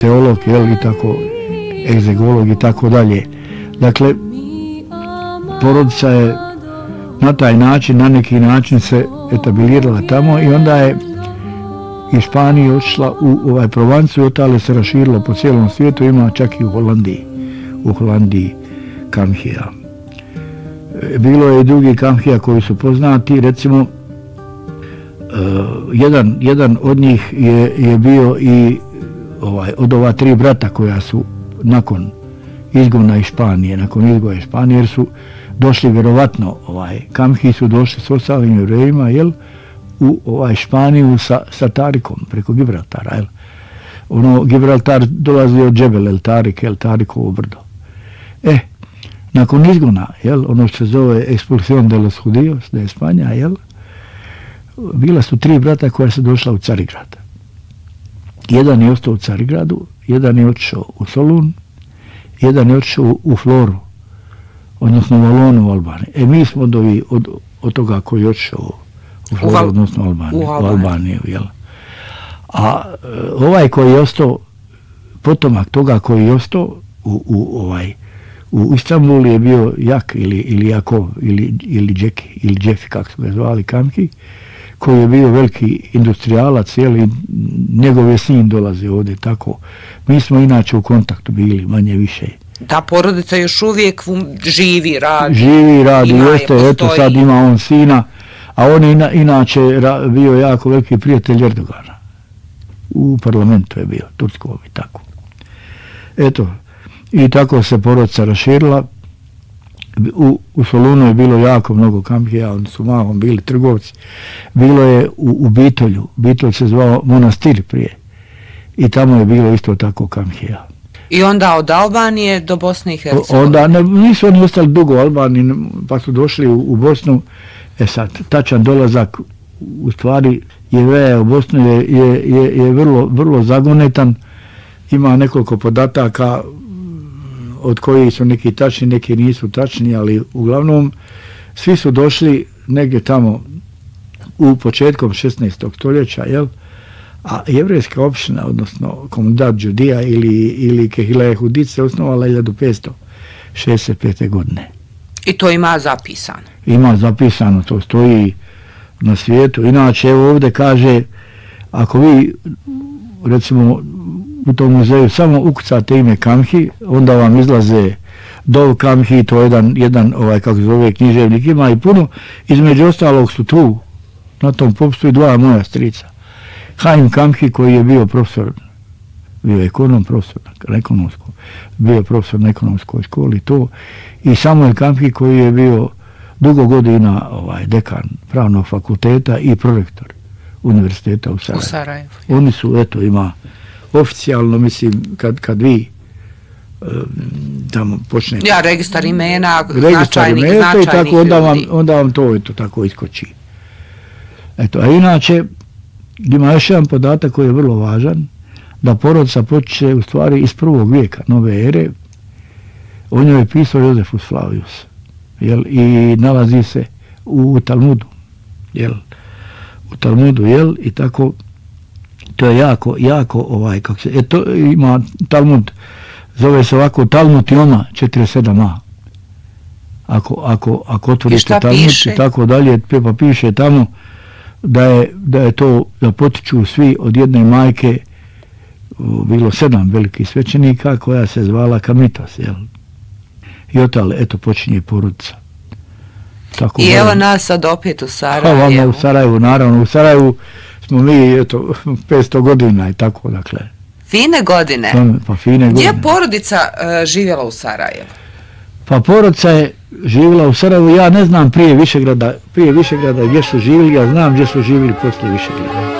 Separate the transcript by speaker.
Speaker 1: teolog, i tako, egzegolog i tako dalje. Dakle, porodica je na taj način, na neki način se etablirala tamo i onda je iz Španije otišla u Provancu i otale se raširila po cijelom svijetu, ima čak i u Holandiji kamhija. Bilo je i drugi kamhija koji su poznati, recimo jedan od njih je bio i od ova 3 brata koja su nakon izgona iz Španije, jer su došli vjerovatno, kamhiji su došli s ostalim Jevrejima, u Španiju sa Tarikom, preko Gibraltara, Gibraltar dolazi od Džebel el Tarik, Tarikovo brdo. Nakon izgona, ono što se zove Expulsión de los Judíos de España, bila su 3 brata koja su došla u Carigrad. Jedan je ostao u Carigradu, jedan je otišao u Solun, jedan je otišao u Floru, odnosno u Valonu u Albaniji. Mi smo od toga koji je otišao u Floru, odnosno u Albaniju. A ovaj koji je ostao, potomak toga koji je ostao u Istanbulu je bio Jak ili Jakov ili Džeki ili Džefi, kako su ga zvali, kamki, koji je bio veliki industrijalac, njegov je sin dolazi ovdje, tako. Mi smo inače u kontaktu bili, manje više.
Speaker 2: Ta porodica još uvijek živi, radi.
Speaker 1: Živi, radi, eto sad ima on sina, a on je inače bio jako veliki prijatelj Erdogana. U parlamentu je bio, Turskom i tako. Eto, i tako se porodica raširila. U Solunu je bilo jako mnogo kamhija, oni su mahom bili trgovci. Bilo je u Bitolju, Bitolj se zvao Monastir prije, i tamo je bilo isto tako kamhija.
Speaker 2: I onda od Albanije do Bosne i Hercegovine?
Speaker 1: Onda nisu oni ostali dugo u Albaniji, pa su došli u Bosnu. Sad, tačan dolazak u stvari Jevreja u Bosnu je vrlo zagonetan. Ima nekoliko podataka od kojih su neki tačni, neki nisu tačni, ali uglavnom svi su došli negdje tamo u početkom 16. stoljeća, a jevrejska opština, odnosno Komundat Džudija ili Kehila Jehudit se osnovala 1565. godine.
Speaker 2: I to ima zapisano?
Speaker 1: Ima zapisano, to stoji na svijetu. Inače, evo ovdje kaže, ako vi, recimo, u tom muzeju samo ukucate ime kamhi, onda vam izlaze Dov kamhi, to je jedan kako se zove, književnik, ima i puno. Između ostalog su tu, na tom popisu, i 2 moja strica. Haim Kamhi, koji je bio profesor, bio ekonom, profesor na ekonomskom, bio profesor na ekonomskoj školi, to, i Samuel Kamhi, koji je bio dugo godina dekan pravnog fakulteta i prorektor univerziteta u Sarajevu. Oni su, eto, ima oficijalno, mislim, kad vi tamo počnete...
Speaker 2: Registar imena,
Speaker 1: značajnih i tako, onda vam to, eto, tako iskoči. Eto, a inače, ima još jedan podatak koji je vrlo važan, da porodica počeće u stvari iz 1. vijeka nove ere. O njoj je pisao Jozefus Flavius, i nalazi se u Talmudu, i tako, to je jako, kako se, to ima Talmud, zove se ovako Talmud Joma 47a. Ako otvorite Talmud i tako dalje, pa piše tamo da je to, da potiču svi od jedne majke, bilo 7 velikih svećenika, koja se zvala Kamitas, I otale, eto, počinje porodica.
Speaker 2: I evo nas sad opet u Sarajevu.
Speaker 1: Vama u Sarajevu, naravno, u Sarajevu smo mi, eto, 500 godina i tako, dakle.
Speaker 2: Fine godine.
Speaker 1: Pa fine godine.
Speaker 2: Gdje je porodica živjela u Sarajevu?
Speaker 1: Pa porodica je živjela u Sarajevu, ja ne znam prije Višegrada gdje su živjeli, ja znam gdje su živjeli poslije Višegrada.